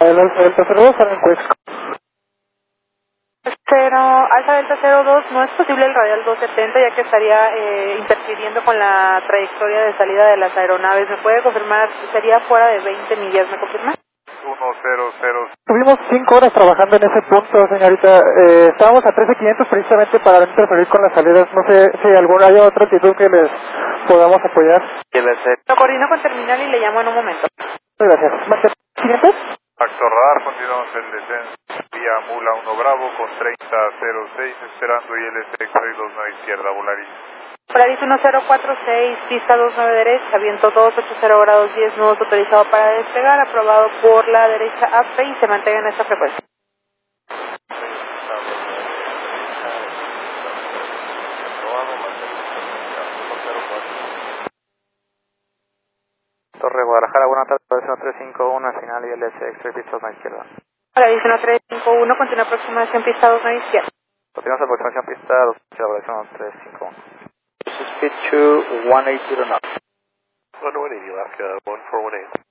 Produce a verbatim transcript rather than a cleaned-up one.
el Alfa Delta cero dos, San Cuesco. Cero, Alfa Delta cero dos, no es posible el radial doscientos setenta ya que estaría eh, interfiriendo con la trayectoria de salida de las aeronaves. ¿Me puede confirmar? Sería fuera de veinte millas, ¿me confirma? uno cero cero. Tuvimos cinco horas trabajando en ese punto, señorita. Eh, estábamos a trece quinientos precisamente para no interferir con las salidas. No sé si alguna hay otra actitud que les podamos apoyar. Lo coordino con terminal y le llamo en un momento. Muchas gracias. ¿Más quinientos? Actor radar, continuamos el descenso vía Mula uno Bravo con treinta cero seis esperando y L S X dos nueve izquierda, Volaris. Volaris uno cero cuatro seis, pista dos nueve derecha, viento dos ochenta grados diez, nudos autorizado para despegar, aprobado por la derecha A P y se mantenga en esta frecuencia. Torre Guadalajara, buenas tardes, uno tres cinco uno, final y L S X tres, pista dos nueve izquierda. Volaris uno tres cinco uno, continúa aproximación pista dos nueve izquierda. Continuamos aproximación pista dos, volación uno tres cinco uno. This is speed two one eight zero knots. one one eight, Alaska, one four one eight.